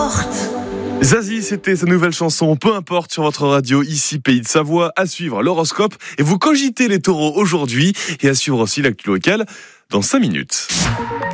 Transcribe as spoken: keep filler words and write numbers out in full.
importe. Zazie, c'était sa nouvelle chanson, peu importe, sur votre radio, ici Pays de Savoie. À suivre l'horoscope et vous cogitez les taureaux aujourd'hui et à suivre aussi l'actu locale dans cinq minutes.